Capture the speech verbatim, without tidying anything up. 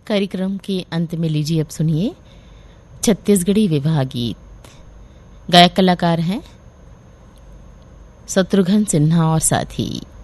कार्यक्रम के अंत में लीजिए अब सुनिए छत्तीसगढ़ी विवाह गीत। गायक कलाकार हैं शत्रुघ्न सिन्हा और साथी।